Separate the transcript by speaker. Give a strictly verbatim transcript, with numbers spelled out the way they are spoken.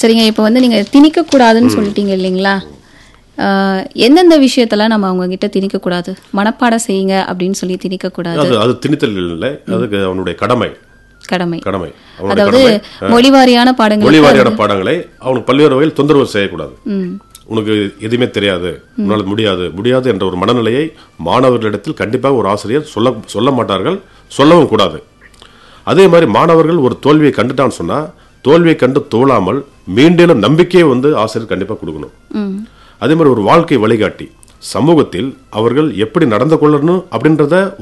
Speaker 1: சரிங்க, இப்போ வந்து நீங்க திணிக்க கூடாதுன்னு சொல்லிட்டீங்க இல்லைங்களா? ஆஹ் எந்தெந்த விஷயத்தெல்லாம் நம்ம அவங்க கிட்ட திணிக்க கூடாது? மனப்பாடம் செய்யுங்க அப்படின்னு சொல்லி திணிக்க கூடாது.
Speaker 2: அது அது திணித்தல் இல்லை, அதுக்கு அவனுடைய கடமை
Speaker 1: கடமை
Speaker 2: கடமை
Speaker 1: அதாவது மொழிவாரியான பாடங்கள்
Speaker 2: மொழிவாரியான பாடங்களை அவனுக்கு பல்வேறு வகையில் தொந்தரவு செய்யக்கூடாது. உனக்கு எதுவுமே தெரியாது, உன்னால் முடியாது முடியாது என்ற ஒரு மனநிலையை மாணவர்களிடத்தில் கண்டிப்பாக ஒரு ஆசிரியர் சொல்ல சொல்ல மாட்டார்கள், சொல்லவும் கூடாது. அதே மாதிரி மாணவர்கள் ஒரு தோல்வியை கண்டுட்டான்னு சொன்னா தோல்வியை கண்டு தோழாமல் மீண்டும் நம்பிக்கையை வந்து ஆசிரியர் கண்டிப்பாக கொடுக்கணும். அதே மாதிரி ஒரு வாழ்க்கை வழிகாட்டி சமூகத்தில் அவர்கள் எப்படி நடந்து கொள்ளணும் அப்படின்றத